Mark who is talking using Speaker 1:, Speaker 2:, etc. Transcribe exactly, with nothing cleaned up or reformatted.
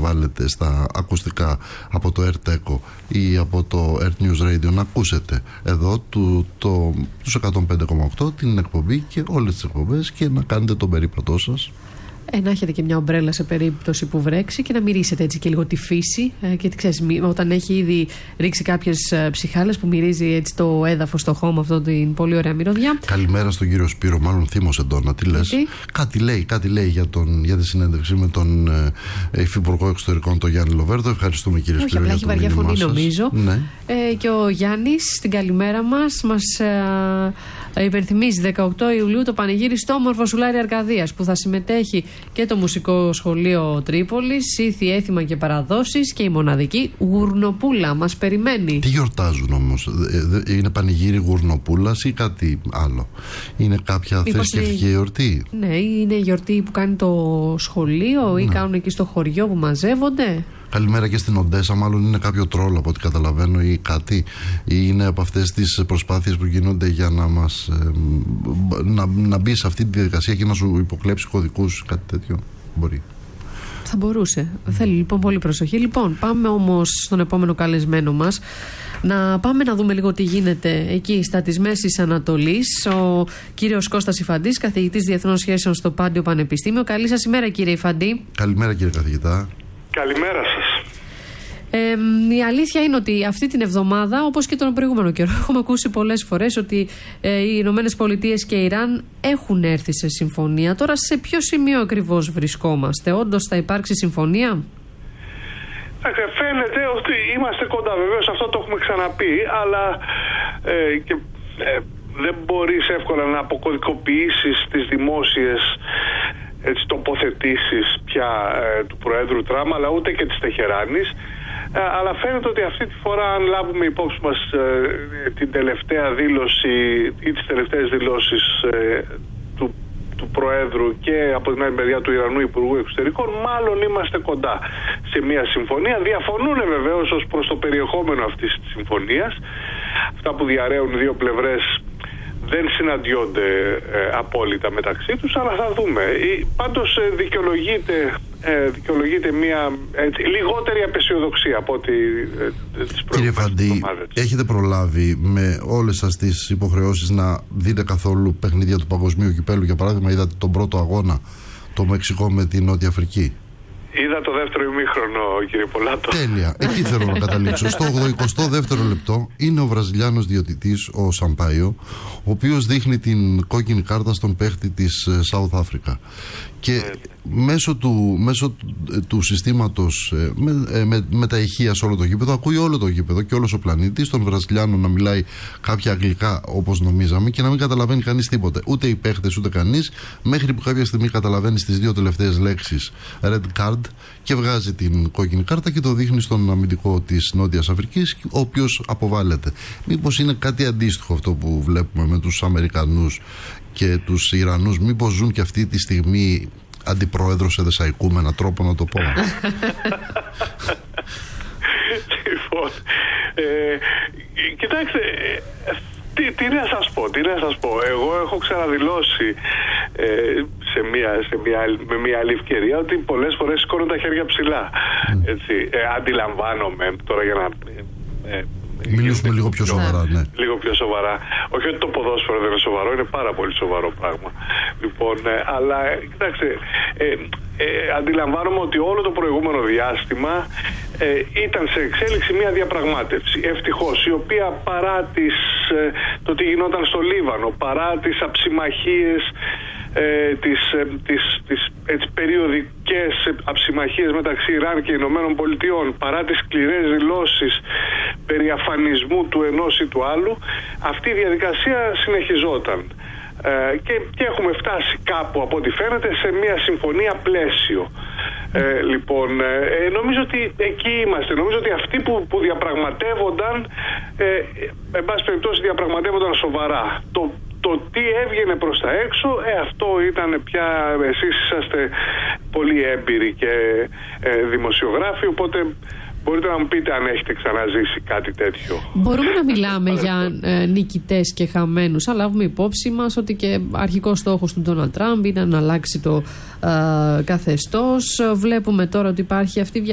Speaker 1: βάλετε στα ακουστικά από το Airteco ή από το Earth News Radio, να ακούσετε εδώ του, το, τους εκατόν πέντε κόμμα οκτώ, την εκπομπή και όλες τις εκπομπές, και να κάνετε τον περίπατό σας.
Speaker 2: Ε, να έχετε και μια ομπρέλα σε περίπτωση που βρέξει και να μυρίσετε έτσι και λίγο τη φύση. Ε, και ξέρεις, όταν έχει ήδη ρίξει κάποιες ψυχάλες που μυρίζει έτσι το έδαφος στο χώμα, αυτό την πολύ ωραία μυρωδιά.
Speaker 1: Καλημέρα στον κύριο Σπύρο, μάλλον θύμωσε Ντόνα. Τι λες?
Speaker 2: Τι?
Speaker 1: Κάτι λέει, κάτι λέει για, τον, για τη συνέντευξη με τον ε, Υφυπουργό Εξωτερικών, τον Γιάννη Λοβέρδο. Ευχαριστούμε, κύριε
Speaker 2: Όχι,
Speaker 1: Σπύρο.
Speaker 2: Όχι, απλά έχει βαριά φωνή, νομίζω.
Speaker 1: Ναι.
Speaker 2: Ε, και ο Γιάννης, στην καλημέρα μας, μας ε, υπενθυμίζει δεκαοκτώ Ιουλίου το πανηγύρι στο όμορφο Σουλάρι Αρκαδίας, που θα συμμετέχει και το Μουσικό Σχολείο Τρίπολης, Ήθη, Έθιμα και Παραδόσεις, και η μοναδική Γουρνοπούλα μας περιμένει.
Speaker 1: Τι γιορτάζουν όμως? Είναι πανηγύρι Γουρνοπούλας ή κάτι άλλο? Είναι κάποια θρησκευτική είναι... γιορτή?
Speaker 2: Ναι, είναι η γιορτή που κάνει το σχολείο, ναι, ή κάνουν εκεί στο χωριό που μαζεύονται.
Speaker 1: Καλημέρα και στην Οντέσα, μάλλον είναι κάποιο τρόλ από ό,τι καταλαβαίνω ή κάτι, ή είναι από αυτές τις προσπάθειες που γίνονται για να μας ε, να, να μπει σε αυτή τη διαδικασία και να σου υποκλέψει κωδικούς, κάτι τέτοιο. Μπορεί.
Speaker 2: Θα μπορούσε. Mm. Θέλει λοιπόν πολύ προσοχή. Λοιπόν, πάμε όμως στον επόμενο καλεσμένο μας. Να πάμε να δούμε λίγο τι γίνεται εκεί στα της Μέσης Ανατολής. Ο κύριος Κώστας Ιφαντής, καθηγητής Διεθνών Σχέσεων στο Πάντιο Πανεπιστήμιο. Καλή σας ημέρα, κύριε Ιφαντή.
Speaker 1: Καλημέρα, κύριε καθηγητά.
Speaker 3: Καλημέρα σας.
Speaker 2: Ε, η αλήθεια είναι ότι αυτή την εβδομάδα, όπως και τον προηγούμενο καιρό, έχουμε ακούσει πολλές φορές ότι ε, οι Ηνωμένες Πολιτείες και η Ιράν έχουν έρθει σε συμφωνία. Τώρα σε ποιο σημείο ακριβώς βρισκόμαστε? Όντως θα υπάρξει συμφωνία?
Speaker 3: Φαίνεται ότι είμαστε κοντά, βεβαίως αυτό το έχουμε ξαναπεί, αλλά ε, και, ε, δεν μπορείς εύκολα να αποκωδικοποιήσεις τις δημόσιες έτσι, τοποθετήσεις πια ε, του Προέδρου Τραμπ, αλλά ούτε και της Τεχεράνης. Ε, αλλά φαίνεται ότι αυτή τη φορά, αν λάβουμε υπόψη μας ε, την τελευταία δήλωση ή τις τελευταίες δηλώσεις ε, του, του Προέδρου και από την άλλη μεριά του Ιρανού Υπουργού Εξωτερικών, μάλλον είμαστε κοντά σε μια συμφωνία. Διαφωνούν βεβαίως ως προς το περιεχόμενο αυτής της συμφωνίας. Αυτά που διαρρέουν οι δύο πλευρές δεν συναντιόνται ε, απόλυτα μεταξύ τους, αλλά θα δούμε. Ε, πάντως ε, δικαιολογείται, ε, δικαιολογείται μια έτσι, λιγότερη απεσιοδοξία από ό,τι ε, τις προηγούμενες εβδομάδες. Κύριε Φαντή,
Speaker 1: έχετε προλάβει με όλες σας τις υποχρεώσεις να δείτε καθόλου παιχνίδια του Παγκοσμίου Κυπέλλου? Για παράδειγμα, είδατε τον πρώτο αγώνα, το Μεξικό με την Νότια Αφρική?
Speaker 3: Είδα το δεύτερο ημίχρονο, κύριε Πολάτο.
Speaker 1: Τέλεια. Εκεί θέλω να καταλήξω. Στο ογδοηκοστό δεύτερο λεπτό είναι ο Βραζιλιάνος διαιτητής, ο Σαμπάιο, ο οποίος δείχνει την κόκκινη κάρτα στον παίχτη της South Africa. Και μέσω του, μέσω του συστήματος με, με, με τα ηχεία σε όλο το γήπεδο, ακούει όλο το γήπεδο και όλος ο πλανήτης τον Βραζιλιάνο να μιλάει κάποια αγγλικά όπως νομίζαμε και να μην καταλαβαίνει κανείς τίποτε. Ούτε οι παίχτες ούτε κανείς, μέχρι που κάποια στιγμή καταλαβαίνει στις δύο τελευταίες λέξεις red card και βγάζει την κόκκινη κάρτα και το δείχνει στον αμυντικό της Νότιας Αφρικής, ο οποίος αποβάλλεται. Μήπως είναι κάτι αντίστοιχο αυτό που βλέπουμε με τους Αμερικανούς και τους Ιρανούς? Μήπως ζουν και αυτή τη στιγμή αντιπρόεδρο σε Δεσσαϊκού, με έναν τρόπο να το πω?
Speaker 3: Λοιπόν, ε, κοιτάξτε, τι, τι να σας πω, τι να σας πω. Εγώ έχω ξαναδηλώσει ε, σε μια, σε μια, με μια άλλη ευκαιρία ότι πολλές φορές σηκώνω τα χέρια ψηλά. Έτσι, ε, αντιλαμβάνομαι τώρα για να... Ε,
Speaker 1: Μιλήσουμε λίγο πιο σοβαρά, ναι.
Speaker 3: Λίγο πιο σοβαρά. Όχι ότι το ποδόσφαιρο δεν είναι σοβαρό, είναι πάρα πολύ σοβαρό πράγμα. Λοιπόν, ε, αλλά κοιτάξτε, ε, ε, αντιλαμβάνομαι ότι όλο το προηγούμενο διάστημα ε, ήταν σε εξέλιξη μια διαπραγμάτευση. Ευτυχώς, η οποία παρά τις, ε, το τι γινόταν στο Λίβανο, παρά τις αψιμαχίες, ε, τις, ε, τις, τις έτσι, περιοδικές αψιμαχίες μεταξύ Ιράν και Ηνωμένων Πολιτειών, παρά τις σκληρές δηλώσεις περί αφανισμού του ενός ή του άλλου, αυτή η διαδικασία συνεχιζόταν. Ε, και, και έχουμε φτάσει κάπου, από ό,τι φαίνεται, σε μια συμφωνία πλαίσιο. Ε, λοιπόν, ε, νομίζω ότι εκεί είμαστε. Νομίζω ότι αυτοί που, που διαπραγματεύονταν, ε, εν πάση περιπτώσει, διαπραγματεύονταν σοβαρά. Το, το τι έβγαινε προς τα έξω, ε, αυτό ήταν πια, εσείς είσαστε πολύ έμπειροι και ε, δημοσιογράφοι, οπότε μπορείτε να μου πείτε αν έχετε ξαναζήσει κάτι τέτοιο. Μπορούμε
Speaker 2: να μιλάμε για ε, νικητές και χαμένους, αλλά λάβουμε υπόψη μας ότι και αρχικός στόχος του Ντόναλντ Τραμπ είναι να αλλάξει το ε, καθεστώς. Βλέπουμε τώρα ότι υπάρχει αυτή